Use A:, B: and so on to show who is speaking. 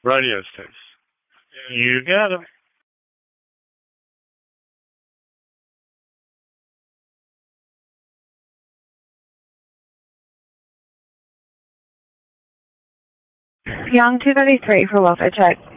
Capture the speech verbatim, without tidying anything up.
A: radio station. You got him.
B: Young two thirty-three for welfare check.